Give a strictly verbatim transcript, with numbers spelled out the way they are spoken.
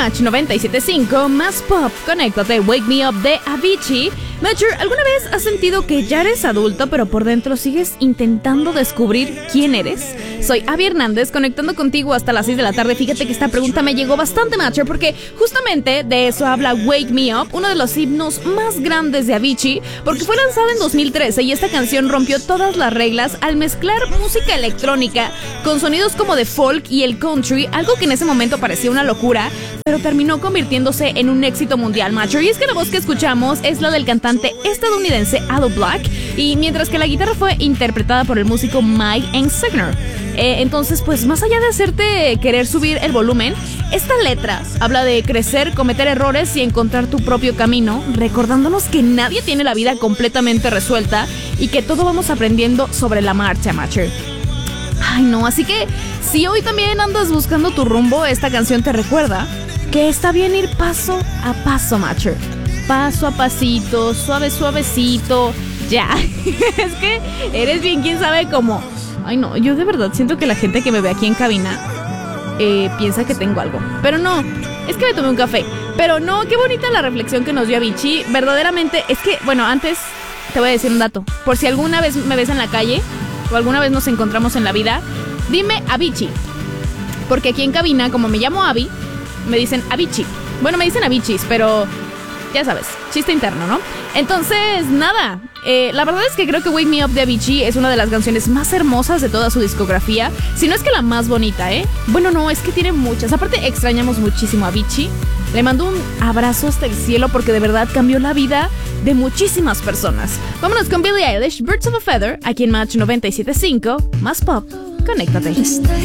Match noventa y siete punto cinco, más pop, conéctate, Wake Me Up de Avicii. Matcher, ¿alguna vez has sentido que ya eres adulto, pero por dentro sigues intentando descubrir quién eres? Soy Abby Hernández, conectando contigo hasta las seis de la tarde. Fíjate que esta pregunta me llegó bastante, Matcher, porque justamente de eso habla Wake Me Up, uno de los himnos más grandes de Avicii, porque fue lanzada en dos mil trece y esta canción rompió todas las reglas al mezclar música electrónica con sonidos como de folk y el country, algo que en ese momento parecía una locura, pero terminó convirtiéndose en un éxito mundial, Matcher. Y es que la voz que escuchamos es la del cantante estadounidense Aloe Black, y mientras que la guitarra fue interpretada por el músico Mike Ensigner. Eh, entonces, pues más allá de hacerte querer subir el volumen, esta letra habla de crecer, cometer errores y encontrar tu propio camino, recordándonos que nadie tiene la vida completamente resuelta y que todo vamos aprendiendo sobre la marcha, Matcher. Ay no, así que si hoy también andas buscando tu rumbo, esta canción te recuerda que está bien ir paso a paso, Matcher. Paso a pasito, suave, suavecito, ya. Es que eres bien, quién sabe cómo. Ay no, yo de verdad siento que la gente que me ve aquí en cabina eh, piensa que tengo algo. Pero no, es que me tomé un café. Pero no, qué bonita la reflexión que nos dio Avicii. Verdaderamente, es que, bueno, antes te voy a decir un dato. Por si alguna vez me ves en la calle o alguna vez nos encontramos en la vida, dime Avicii. Porque aquí en cabina, como me llamo Abby, me dicen Avicii. Bueno, me dicen Aviciis, pero ya sabes, chiste interno, ¿no? Entonces, nada, eh, la verdad es que creo que Wake Me Up de Avicii es una de las canciones más hermosas de toda su discografía. Si no es que la más bonita, ¿eh? Bueno, no, es que tiene muchas. Aparte, extrañamos muchísimo a Avicii. Le mando un abrazo hasta el cielo porque de verdad cambió la vida de muchísimas personas. Vámonos con Billie Eilish, Birds of a Feather, aquí en Match noventa y siete punto cinco, más pop, conéctate.